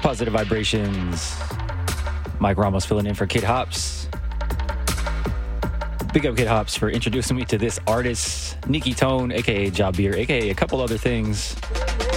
Positive Vibrations. Mike Ramos filling in for Kid Hops. Big up Kid Hops for introducing me to this artist, Nikki Tone, aka Jabir, aka a couple other things.